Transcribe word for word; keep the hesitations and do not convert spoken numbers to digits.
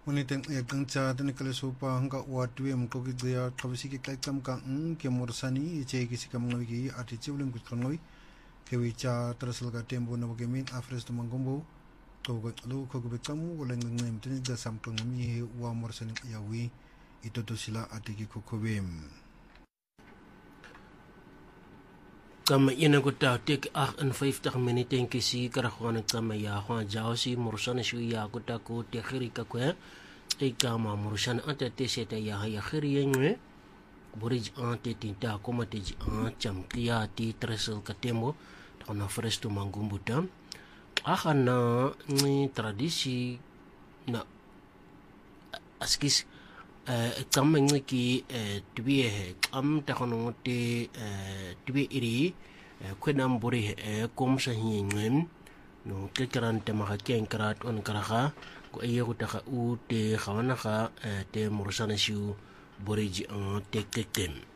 Uniteng ya gangcha tani kale sopa hanga watwe mko ki dia kabisi ki kai kam ka ng ke morsani che ki sikam ngawi ki ati chewlem kut ngawi ke wi cha trasal ka tembo na ke min afres to mangombo to ko lu ko be kamu ko leng ngem tani da sam ko ngami wa morsani ya wi ito to sila ati ki ko kobem kama ina ko ta tek agt-en-vyftig minute en kisi karagwan kama ya kwa jawsi morsana shu ya ko ta ko te khiri ka ko e kama morsana ante te seta ya ya khiri ngwe borij ante tinta ko mate ji an cham kia ti tresel ka temo na fresto mangumbuta akana ni tradisi na askis tam ngi ki twie am ta kono te twie iri kwenam bori kom sa hingem no ke karan te ma ken karat on karaha ko ayo ta ka u te khawana ka te morsana shu bori ji an te keken